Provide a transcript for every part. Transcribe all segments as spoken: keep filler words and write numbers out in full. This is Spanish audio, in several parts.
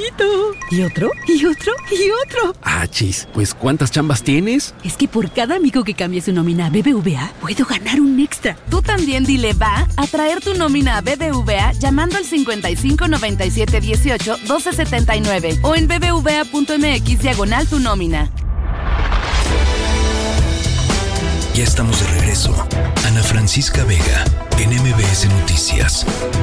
bonito! ¿Y otro? ¿Y otro? ¿Y otro? Ah, chis, pues ¿cuántas chambas tienes? Es que por cada amigo que cambie su nómina a B B V A, puedo ganar un extra. Tú también dile va a traer tu nómina a B B V A llamando al cincuenta y cinco noventa y siete dieciocho doce setenta y nueve o en bbva.mx diagonal tu nómina. Ya estamos de regreso. Ana Francisca Vega, en M B S Noticias.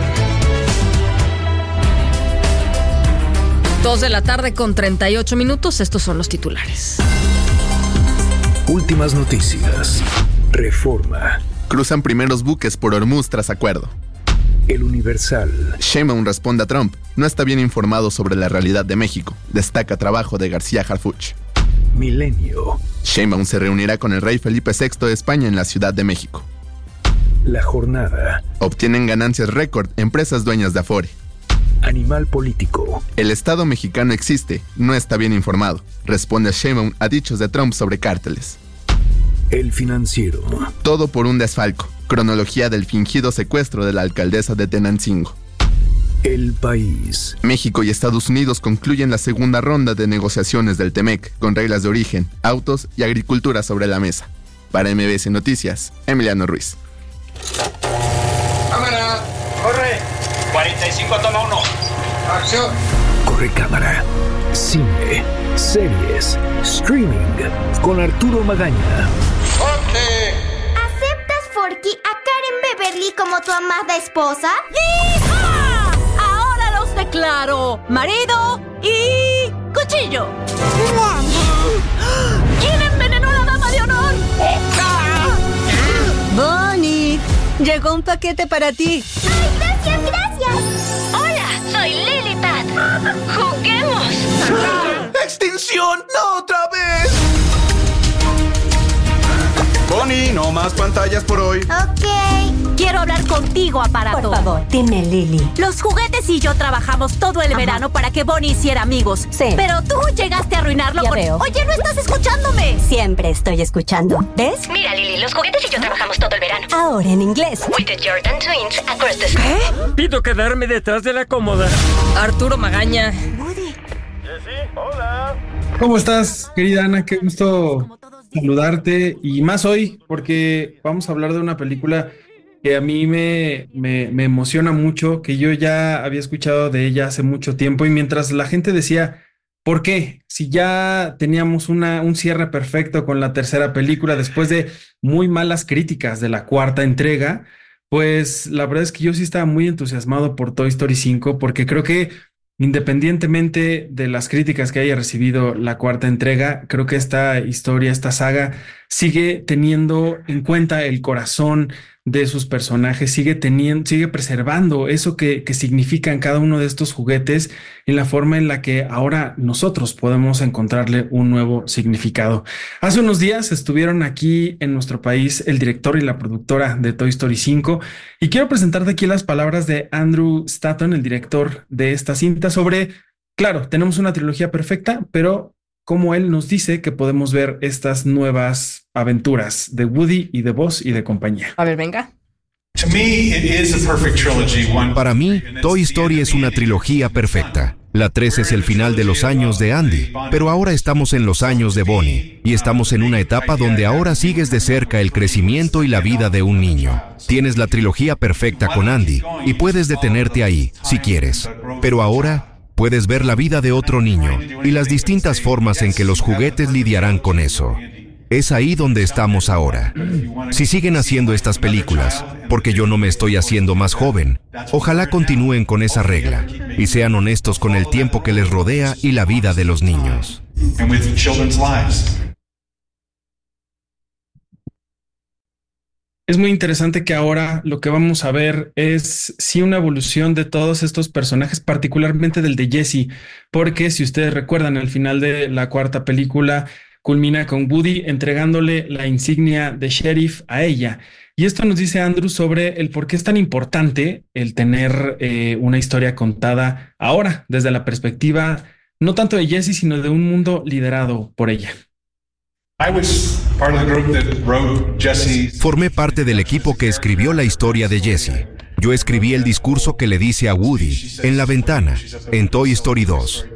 Dos de la tarde con treinta y ocho minutos. Estos son los titulares. Últimas noticias. Reforma. Cruzan primeros buques por Hormuz tras acuerdo. El Universal. Sheinbaum responde a Trump. No está bien informado sobre la realidad de México. Destaca trabajo de García Harfuch. Milenio. Sheinbaum se reunirá con el rey Felipe sexto de España en la Ciudad de México. La Jornada. Obtienen ganancias récord empresas dueñas de Afore. Animal político. El Estado mexicano existe, no está bien informado. Responde Sheinbaum a dichos de Trump sobre cárteles. El Financiero. Todo por un desfalco. Cronología del fingido secuestro de la alcaldesa de Tenancingo. El País. México y Estados Unidos concluyen la segunda ronda de negociaciones del Temec, con reglas de origen, autos y agricultura sobre la mesa. Para M B S Noticias, Emiliano Ruiz. Cámara, corre. cuarenta y cinco, toma uno. Acción. Corre cámara. Cine, series, streaming, con Arturo Magaña. ¡Corte! ¿Aceptas, Forky, a Karen Beverly como tu amada esposa? ¡Hija! Ahora los declaro marido y cuchillo. ¿Quién envenenó a la dama de honor? Bonnie, llegó un paquete para ti. ¡Ay, gracias, gracias! Hola, soy Lily Pat. ¡Juguemos! ¡Extinción! ¡No otra vez! Bonnie, no más pantallas por hoy. Ok. Quiero hablar contigo, aparato. Por favor, dime, Lily. Los juguetes y yo trabajamos todo el Ajá. verano para que Bonnie hiciera amigos. Sí. Pero tú llegaste a arruinarlo Ya con... veo. Oye, ¿no estás escuchándome? Siempre estoy escuchando. ¿Ves? Mira, Lily, los juguetes y yo trabajamos todo el verano. Ahora en inglés. With the Jordan Twins across the sky. ¿Qué? Pido quedarme detrás de la cómoda. Arturo Magaña. Woody. Jessy, hola. ¿Cómo estás, querida Ana? Qué gusto saludarte. Y más hoy, porque vamos a hablar de una película que a mí me, me, me emociona mucho, que yo ya había escuchado de ella hace mucho tiempo, y mientras la gente decía, ¿por qué? Si ya teníamos una, un cierre perfecto con la tercera película, después de muy malas críticas de la cuarta entrega, pues la verdad es que yo sí estaba muy entusiasmado por Toy Story cinco, porque creo que independientemente de las críticas que haya recibido la cuarta entrega, creo que esta historia, esta saga, sigue teniendo en cuenta el corazón de sus personajes, sigue teniendo, sigue preservando eso que, que significan cada uno de estos juguetes en la forma en la que ahora nosotros podemos encontrarle un nuevo significado. Hace unos días estuvieron aquí en nuestro país el director y la productora de Toy Story cinco, y quiero presentarte aquí las palabras de Andrew Stanton, el director de esta cinta, sobre, claro, tenemos una trilogía perfecta, pero cómo él nos dice que podemos ver estas nuevas aventuras de Woody y de Buzz y de compañía. A ver, venga. Para mí, Toy Story es una trilogía perfecta. La tres es el final de los años de Andy, pero ahora estamos en los años de Bonnie, y estamos en una etapa donde ahora sigues de cerca el crecimiento y la vida de un niño. Tienes la trilogía perfecta con Andy, y puedes detenerte ahí, si quieres. Pero ahora puedes ver la vida de otro niño y las distintas formas en que los juguetes lidiarán con eso. Es ahí donde estamos ahora. Si siguen haciendo estas películas, porque yo no me estoy haciendo más joven, ojalá continúen con esa regla y sean honestos con el tiempo que les rodea y la vida de los niños. Es muy interesante que ahora lo que vamos a ver es sí una evolución de todos estos personajes, particularmente del de Jessie, porque si ustedes recuerdan, al final de la cuarta película culmina con Woody entregándole la insignia de sheriff a ella. Y esto nos dice Andrew sobre el por qué es tan importante el tener eh, una historia contada ahora, desde la perspectiva no tanto de Jessie, sino de un mundo liderado por ella. Formé parte del equipo que escribió la historia de Jessie. Yo escribí el discurso que le dice a Woody en la ventana, en Toy Story dos.